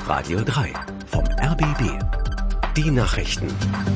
Radio 3 vom RBB. Die Nachrichten.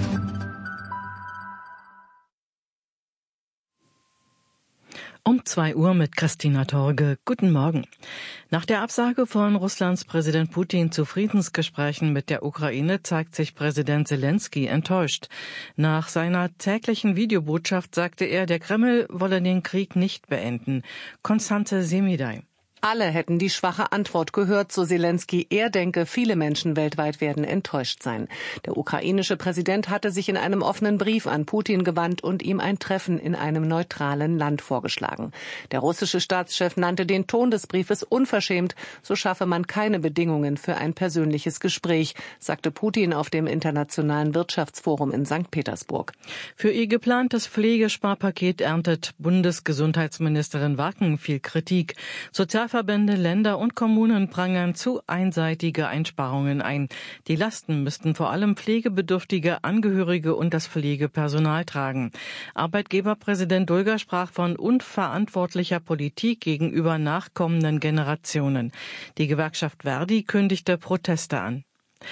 Um 2 Uhr mit Christina Torge. Guten Morgen. Nach der Absage von Russlands Präsident Putin zu Friedensgesprächen mit der Ukraine zeigt sich Präsident Selenskyj enttäuscht. Nach seiner täglichen Videobotschaft sagte er, der Kreml wolle den Krieg nicht beenden. Konstanze Semidey. Alle hätten die schwache Antwort gehört, so Selenskyj. Er denke, viele Menschen weltweit werden enttäuscht sein. Der ukrainische Präsident hatte sich in einem offenen Brief an Putin gewandt und ihm ein Treffen in einem neutralen Land vorgeschlagen. Der russische Staatschef nannte den Ton des Briefes unverschämt, so schaffe man keine Bedingungen für ein persönliches Gespräch, sagte Putin auf dem Internationalen Wirtschaftsforum in St. Petersburg. Für ihr geplantes Pflegesparpaket erntet Bundesgesundheitsministerin Wacken viel Kritik. Sozialverbände, Länder und Kommunen prangern zu einseitige Einsparungen ein. Die Lasten müssten vor allem pflegebedürftige Angehörige und das Pflegepersonal tragen. Arbeitgeberpräsident Dulger sprach von unverantwortlicher Politik gegenüber nachkommenden Generationen. Die Gewerkschaft Verdi kündigte Proteste an.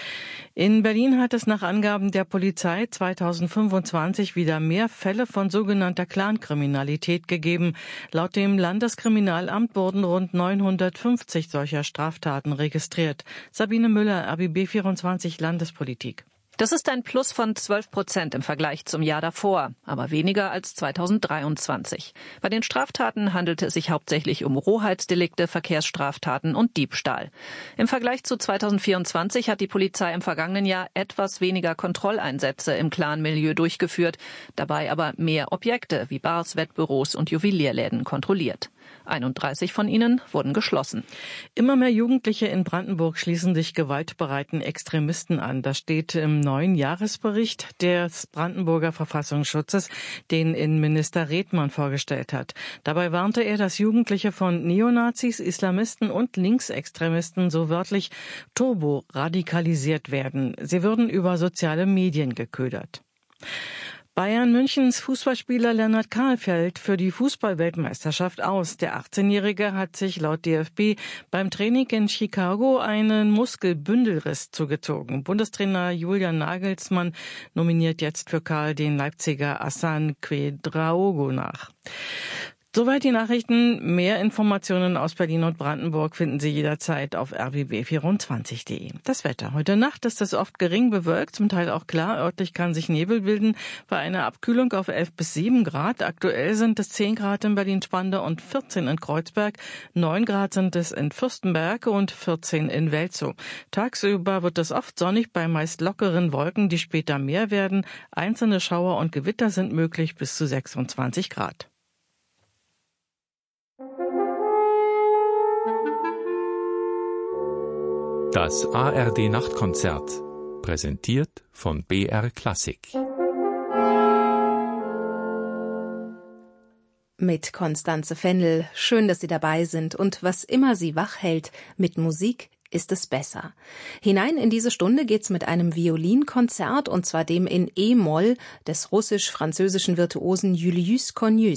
In Berlin hat es nach Angaben der Polizei 2025 wieder mehr Fälle von sogenannter Clankriminalität gegeben. Laut dem Landeskriminalamt wurden rund 950 solcher Straftaten registriert. Sabine Müller, RBB 24 Landespolitik. Das ist ein Plus von 12% im Vergleich zum Jahr davor, aber weniger als 2023. Bei den Straftaten handelte es sich hauptsächlich um Rohheitsdelikte, Verkehrsstraftaten und Diebstahl. Im Vergleich zu 2024 hat die Polizei im vergangenen Jahr etwas weniger Kontrolleinsätze im Clan-Milieu durchgeführt, dabei aber mehr Objekte wie Bars, Wettbüros und Juwelierläden kontrolliert. 31 von ihnen wurden geschlossen. Immer mehr Jugendliche in Brandenburg schließen sich gewaltbereiten Extremisten an. Das steht im neuen Jahresbericht des Brandenburger Verfassungsschutzes, den Innenminister Redmann vorgestellt hat. Dabei warnte er, dass Jugendliche von Neonazis, Islamisten und Linksextremisten so wörtlich turbo-radikalisiert werden. Sie würden über soziale Medien geködert. Bayern Münchens Fußballspieler Lennart Kahl fällt für die Fußball-Weltmeisterschaft aus. Der 18-Jährige hat sich laut DFB beim Training in Chicago einen Muskelbündelriss zugezogen. Bundestrainer Julian Nagelsmann nominiert jetzt für Kahl den Leipziger Hassan Quedraogo nach. Soweit die Nachrichten. Mehr Informationen aus Berlin und Brandenburg finden Sie jederzeit auf rbb24.de. Das Wetter. Heute Nacht ist es oft gering bewölkt, zum Teil auch klar. Örtlich kann sich Nebel bilden. Bei einer Abkühlung auf 11 bis 7 Grad. Aktuell sind es 10 Grad in Berlin-Spandau und 14 in Kreuzberg. 9 Grad sind es in Fürstenberg und 14 in Welzow. Tagsüber wird es oft sonnig bei meist lockeren Wolken, die später mehr werden. Einzelne Schauer und Gewitter sind möglich bis zu 26 Grad. Das ARD-Nachtkonzert, präsentiert von BR Klassik. Mit Konstanze Fennel, schön, dass Sie dabei sind und was immer Sie wach hält, mit Musik ist es besser. Hinein in diese Stunde geht's mit einem Violinkonzert und zwar dem in E-Moll des russisch-französischen Virtuosen Julius Cornus.